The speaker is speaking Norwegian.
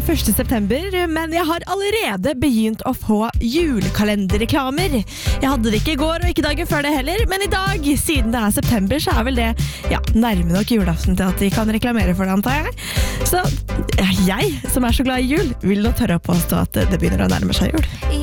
1. september, men jeg har allerede begynt å få julekalenderreklamer. Jeg hadde det ikke i går og ikke dagen før det heller, men i dag, siden det er september, så er vel det nærme nok julaften til at de kan reklamere for det, antar jeg. Så jeg, som er så glad i jul, vil nå tørre å påstå at det begynner å nærme seg jul.